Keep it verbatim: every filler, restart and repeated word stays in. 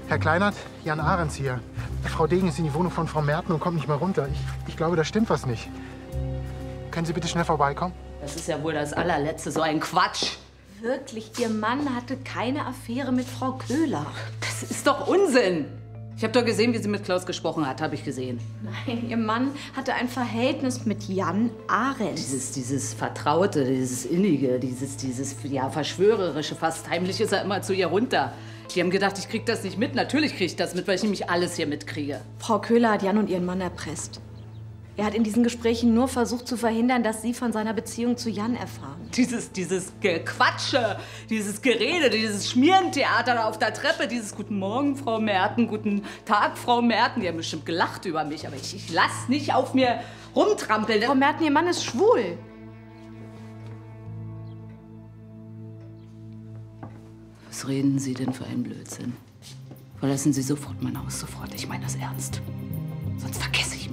Herr Kleinert, Jan Ahrens hier. Frau Degen ist in die Wohnung von Frau Merten und kommt nicht mehr runter. Ich, ich glaube, da stimmt was nicht. Können Sie bitte schnell vorbeikommen? Das ist ja wohl das allerletzte, so ein Quatsch. Wirklich, Ihr Mann hatte keine Affäre mit Frau Köhler. Das ist doch Unsinn. Ich habe doch gesehen, wie sie mit Klaus gesprochen hat, habe ich gesehen. Nein, Ihr Mann hatte ein Verhältnis mit Jan Ahrens. Dieses, dieses Vertraute, dieses Innige, dieses, dieses ja, Verschwörerische, fast heimlich ist er immer zu ihr runter. Die haben gedacht, ich krieg das nicht mit. Natürlich krieg ich das mit, weil ich nämlich alles hier mitkriege. Frau Köhler hat Jan und ihren Mann erpresst. Er hat in diesen Gesprächen nur versucht zu verhindern, dass Sie von seiner Beziehung zu Jan erfahren. Dieses, dieses Gequatsche, dieses Gerede, dieses Schmierentheater da auf der Treppe, dieses Guten Morgen, Frau Merten, Guten Tag, Frau Merten. Die haben bestimmt gelacht über mich, aber ich, ich lass nicht auf mir rumtrampeln. Frau Merten, Ihr Mann ist schwul. Was reden Sie denn für einen Blödsinn? Verlassen Sie sofort mein Haus, sofort. Ich meine das ernst. Sonst vergesse ich